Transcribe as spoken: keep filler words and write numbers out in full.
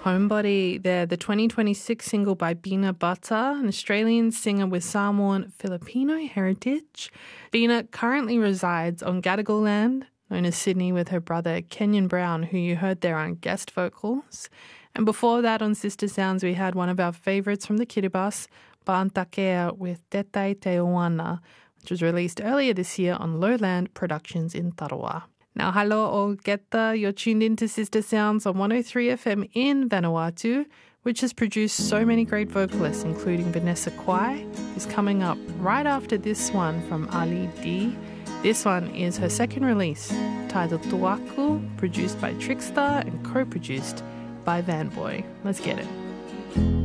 Homebody, they're the twenty twenty-six single by Bina Bata, an Australian singer with Samoan Filipino heritage. Bina currently resides on Gadigal land, known as Sydney, with her brother Kenyon Brown, who you heard there on guest vocals. And before that on Sister Sounds, we had one of our favourites from the Kiribati, Ba'antakea with Tetai Te Oana, which was released earlier this year on Lowland Productions in Tarawa. Now, hello all geta, you're tuned into Sister Sounds on one oh three F M in Vanuatu, which has produced so many great vocalists, including Vanessa Kwai, who's coming up right after this one from Ali D. This one is her second release, titled Tuaku, produced by Trickstar and co-produced by Vanboy. Let's get it.